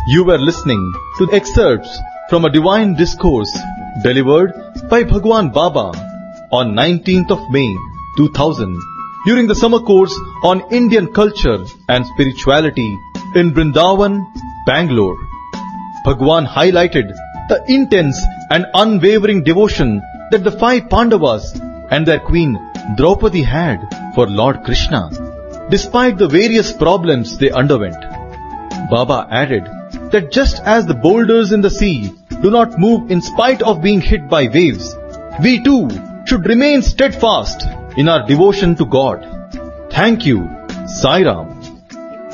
You were listening to excerpts from a divine discourse delivered by Bhagwan Baba on 19th of May 2000 during the summer course on Indian culture and spirituality in Vrindavan, Bangalore. Bhagwan highlighted the intense and unwavering devotion that the 5 Pandavas and their queen Draupadi had for Lord Krishna, despite the various problems they underwent. Baba added that just as the boulders in the sea do not move in spite of being hit by waves, we too should remain steadfast in our devotion to God. Thank you. Sai Ram.